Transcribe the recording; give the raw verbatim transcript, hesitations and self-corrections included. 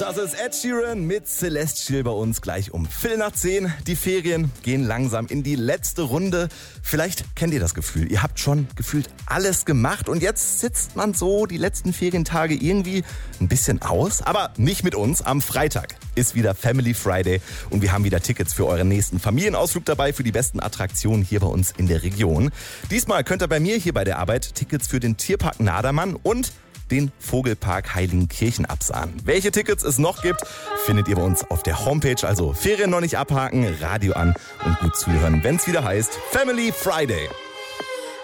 Das ist Ed Sheeran mit Celestial bei uns gleich um Viertel nach zehn. Die Ferien gehen langsam in die letzte Runde. Vielleicht kennt ihr das Gefühl. Ihr habt schon gefühlt alles gemacht und jetzt sitzt man so die letzten Ferientage irgendwie ein bisschen aus. Aber nicht mit uns. Am Freitag ist wieder Family Friday und wir haben wieder Tickets für euren nächsten Familienausflug dabei für die besten Attraktionen hier bei uns in der Region. Diesmal könnt ihr bei mir hier bei der Arbeit Tickets für den Tierpark Nadermann und den Vogelpark Heiligenkirchen absahen. Welche Tickets es noch gibt, findet ihr bei uns auf der Homepage. Also Ferien noch nicht abhaken, Radio an und gut zuhören, wenn es wieder heißt Family Friday.